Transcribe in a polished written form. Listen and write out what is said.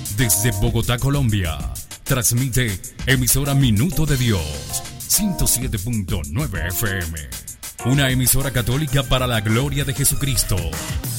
Desde Bogotá, Colombia, transmite emisora Minuto de Dios, 107.9 FM. Una emisora católica para la gloria de Jesucristo.